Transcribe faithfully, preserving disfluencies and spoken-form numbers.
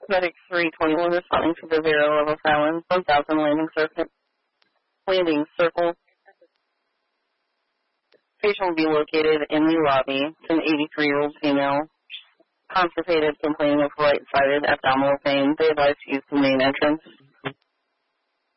Medic three twenty-one responding to the Vero Level Silence, one thousand landing circle. Landing circle. Patient will be located in the lobby. It's an eighty-three-year-old female. Constipated, complaining of right-sided abdominal pain. They advise to use the main entrance.